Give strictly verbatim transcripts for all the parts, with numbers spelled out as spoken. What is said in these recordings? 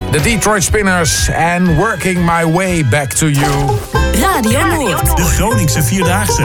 De Detroit Spinners en Working My Way Back to You. Radio Noord. De Groningse Vierdaagse.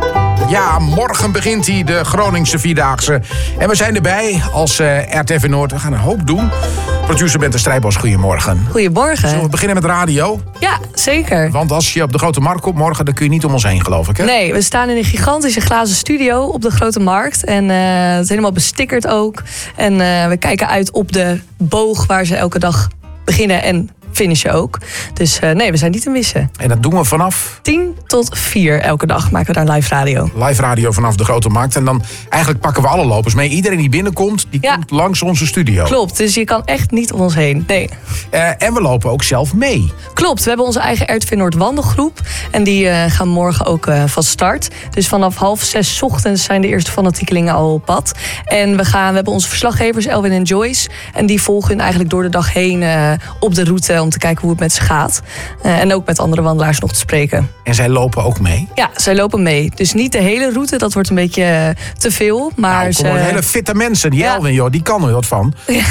Ja, morgen begint hij, de Groningse Vierdaagse. En we zijn erbij als uh, R T V Noord. We gaan een hoop doen. Producer Bente Strijbos, goedemorgen. Goedemorgen. Zullen we beginnen met radio? Ja, zeker. Want als je op de Grote Markt komt morgen, dan kun je niet om ons heen, geloof ik, hè? Nee, we staan in een gigantische glazen studio op de Grote Markt. En uh, het is helemaal bestickerd ook. En uh, we kijken uit op de boog waar ze elke dag beginnen en finishen ook. Dus uh, nee, we zijn niet te missen. En dat doen we vanaf? tien tot vier elke dag maken we daar live radio. Live radio vanaf de Grote Markt. En dan eigenlijk pakken we alle lopers mee. Iedereen die binnenkomt, die ja. komt langs onze studio. Klopt, dus je kan echt niet om ons heen. Nee. Uh, en we lopen ook zelf mee. Klopt, we hebben onze eigen R T V Noord wandelgroep. En die uh, gaan morgen ook uh, van start. Dus vanaf half zes ochtends zijn de eerste fanatiekelingen al op pad. En we, gaan, we hebben onze verslaggevers Elwin en Joyce. En die volgen hun eigenlijk door de dag heen uh, op de route om te kijken hoe het met ze gaat. Uh, en ook met andere wandelaars nog te spreken. En zij lopen ook mee? Ja, zij lopen mee. Dus niet de hele route, dat wordt een beetje uh, te veel. Maar nou, ze... hele fitte mensen. Die ja. Elwin, joh, die kan er wat van. Ja,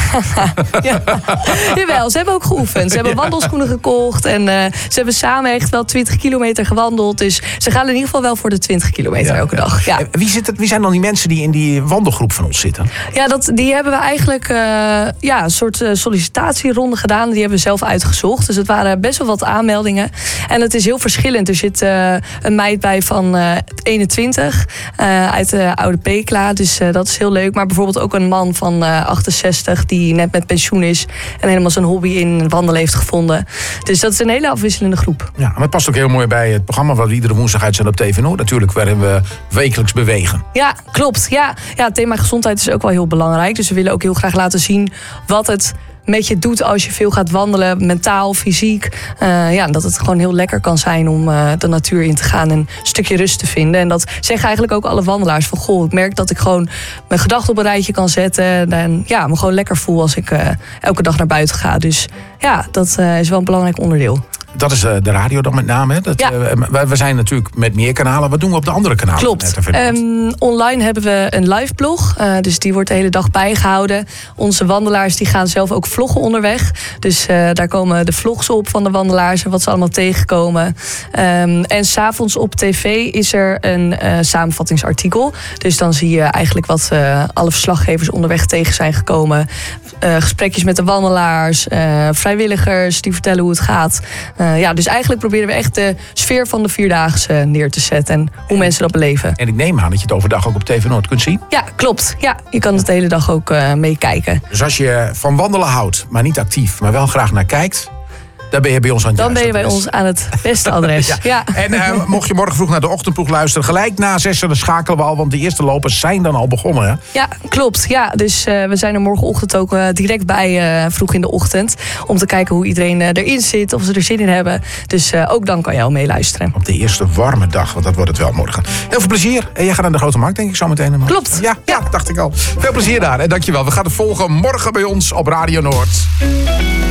ja. Jawel, ze hebben ook geoefend. Ze hebben ja. wandelschoenen gekocht. En uh, ze hebben samen echt wel twintig kilometer gewandeld. Dus ze gaan in ieder geval wel voor de twintig kilometer ja, elke ja. dag. Ja. Wie, zit het, wie zijn dan die mensen die in die wandelgroep van ons zitten? Ja, dat, die hebben we eigenlijk uh, ja, een soort uh, sollicitatieronde gedaan. Die hebben we zelf uitgezocht. Dus het waren best wel wat aanmeldingen. En het is heel verschillend. Er zit uh, een meid bij van uh, eenentwintig uh, uit de oude Pekela. Dus uh, dat is heel leuk. Maar bijvoorbeeld ook een man van uh, achtenzestig die net met pensioen is en helemaal zijn hobby in wandelen heeft gevonden. Dus dat is een hele afwisselende groep. Ja, maar het past ook heel mooi bij het programma wat we iedere woensdag uitzenden op T V Noord. Natuurlijk, waarin we wekelijks bewegen. Ja, klopt. Ja, ja, het thema gezondheid is ook wel heel belangrijk. Dus we willen ook heel graag laten zien wat het met je doet als je veel gaat wandelen, mentaal, fysiek. Uh, ja, dat het gewoon heel lekker kan zijn om uh, de natuur in te gaan en een stukje rust te vinden. En dat zeggen eigenlijk ook alle wandelaars. Van goh, ik merk dat ik gewoon mijn gedachten op een rijtje kan zetten. En ja, me gewoon lekker voel als ik uh, elke dag naar buiten ga. Dus ja, dat uh, is wel een belangrijk onderdeel. Dat is uh, de radio dan met name. Hè? Dat, ja. uh, we, we zijn natuurlijk met meer kanalen. Wat doen we op de andere kanalen? Klopt. Um, online hebben we een live blog. Uh, dus die wordt de hele dag bijgehouden. Onze wandelaars die gaan zelf ook vloggen onderweg. Dus uh, daar komen de vlogs op van de wandelaars en wat ze allemaal tegenkomen. Um, en s'avonds op tv is er een uh, samenvattingsartikel. Dus dan zie je eigenlijk wat uh, alle verslaggevers onderweg tegen zijn gekomen. Uh, gesprekjes met de wandelaars, uh, vrijwilligers die vertellen hoe het gaat. Uh, ja, dus eigenlijk proberen we echt de sfeer van de Vierdaagse neer te zetten en hoe en, mensen dat beleven. En ik neem aan dat je het overdag ook op T V Noord kunt zien? Ja, klopt. Ja, je kan het de hele dag ook uh, meekijken. Dus als je van wandelen houdt, maar niet actief, maar wel graag naar kijkt, dan ben je bij ons aan het Dan ben je bij adres. ons aan het beste adres. ja. Ja. En uh, mocht je morgen vroeg naar de ochtendploeg luisteren, gelijk na zessen, dan schakelen we al, want de eerste lopers zijn dan al begonnen. Hè? Ja, klopt. Ja, dus uh, we zijn er morgenochtend ook uh, direct bij, uh, vroeg in de ochtend, om te kijken hoe iedereen uh, erin zit, of ze er zin in hebben. Dus uh, ook dan kan je al meeluisteren. Op de eerste warme dag, want dat wordt het wel morgen. Heel veel plezier. En jij gaat naar de Grote Markt, denk ik, zo meteen. Klopt. Ja, ja, dacht ik al. Veel plezier daar. En dankjewel. We gaan het volgen morgen bij ons op Radio Noord.